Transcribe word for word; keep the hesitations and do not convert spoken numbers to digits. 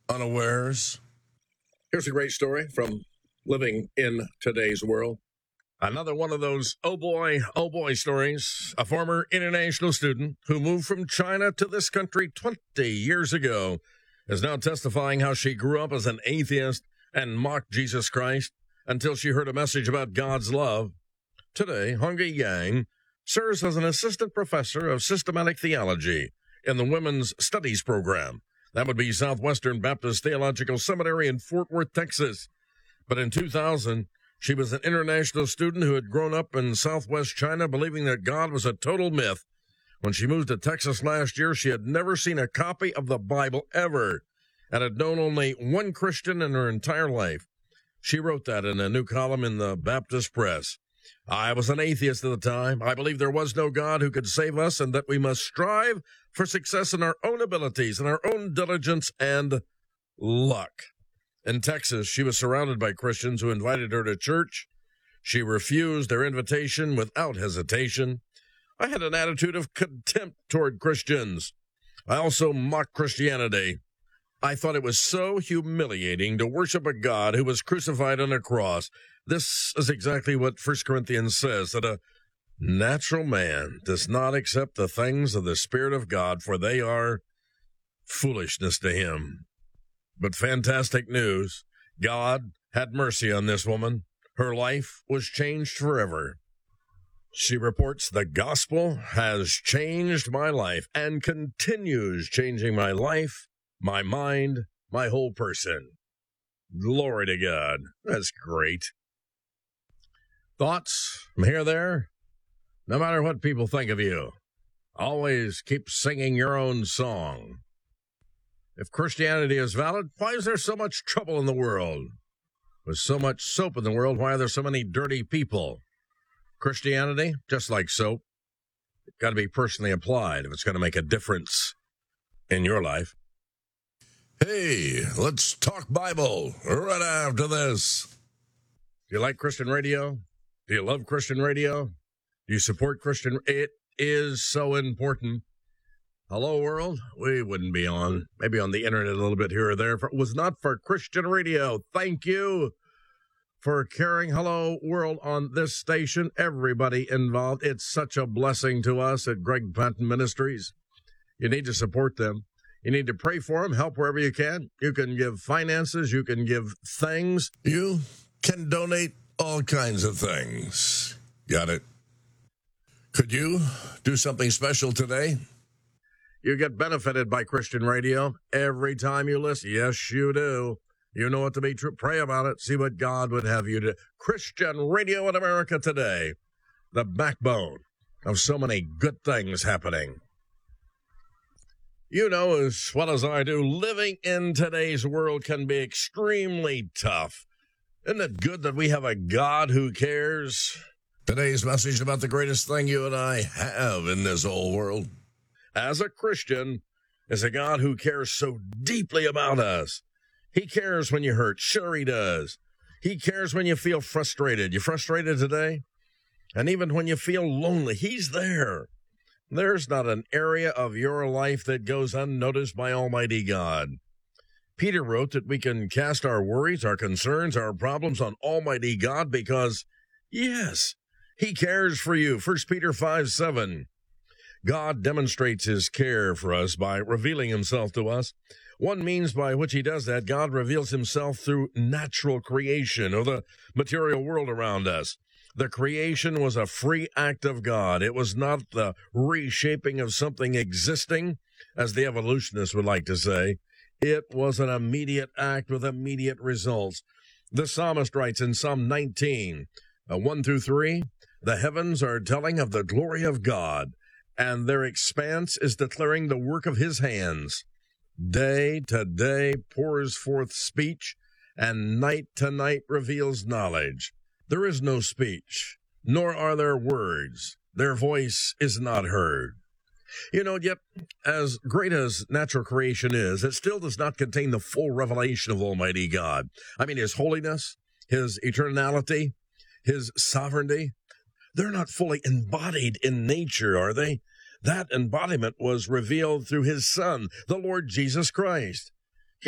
unawares. Here's a great story from living in today's world. Another one of those oh boy, oh boy stories. A former international student who moved from China to this country twenty years ago is now testifying how she grew up as an atheist and mocked Jesus Christ until she heard a message about God's love. Today, Hongyi Yang serves as an assistant professor of systematic theology in the Women's Studies program. That would be Southwestern Baptist Theological Seminary in Fort Worth, Texas. But in two thousand, she was an international student who had grown up in Southwest China believing that God was a total myth. When she moved to Texas last year, she had never seen a copy of the Bible ever and had known only one Christian in her entire life. She wrote that in a new column in the Baptist Press. I was an atheist at the time. I believed there was no God who could save us and that we must strive for success in our own abilities and our own diligence and luck. In Texas, she was surrounded by Christians who invited her to church. She refused their invitation without hesitation. I had an attitude of contempt toward Christians. I also mocked Christianity. I thought it was so humiliating to worship a God who was crucified on a cross. This is exactly what First Corinthians says, that a natural man does not accept the things of the Spirit of God, for they are foolishness to him. But fantastic news. God had mercy on this woman. Her life was changed forever. She reports, the gospel has changed my life and continues changing my life, my mind, my whole person. Glory to God. That's great. Thoughts from here or there? No matter what people think of you, always keep singing your own song. If Christianity is valid, why is there so much trouble in the world? With so much soap in the world, why are there so many dirty people? Christianity, just like soap, it's got to be personally applied if it's going to make a difference in your life. Hey, let's talk Bible right after this. Do you like Christian radio? Do you love Christian radio? Do you support Christian? It is so important. Hello, world. We wouldn't be on, maybe on the internet a little bit here or there, if it was not for Christian radio. Thank you for carrying Hello, World on this station. Everybody involved. It's such a blessing to us at Greg Patton Ministries. You need to support them. You need to pray for them, help wherever you can. You can give finances. You can give things. You can donate all kinds of things. Got it? Could you do something special today? You get benefited by Christian radio every time you listen. Yes, you do. You know what to be true. Pray about it. See what God would have you to. Christian radio in America today, the backbone of so many good things happening. You know as well as I do, living in today's world can be extremely tough. Isn't it good that we have a God who cares? Today's message about the greatest thing you and I have in this whole world, as a Christian, is a God who cares so deeply about us. He cares when you hurt. Sure he does. He cares when you feel frustrated. You frustrated today? And even when you feel lonely, he's there. There's not an area of your life that goes unnoticed by Almighty God. Peter wrote that we can cast our worries, our concerns, our problems on Almighty God because, yes, he cares for you. First Peter five seven. God demonstrates his care for us by revealing himself to us. One means by which he does that, God reveals himself through natural creation or the material world around us. The creation was a free act of God. It was not the reshaping of something existing, as the evolutionists would like to say. It was an immediate act with immediate results. The psalmist writes in Psalm nineteen, uh, one through three, the heavens are telling of the glory of God, and their expanse is declaring the work of his hands. Day to day pours forth speech, and night to night reveals knowledge. There is no speech, nor are there words. Their voice is not heard. You know, yet, as great as natural creation is, it still does not contain the full revelation of Almighty God. I mean, his holiness, his eternality, his sovereignty, they're not fully embodied in nature, are they? That embodiment was revealed through his Son, the Lord Jesus Christ.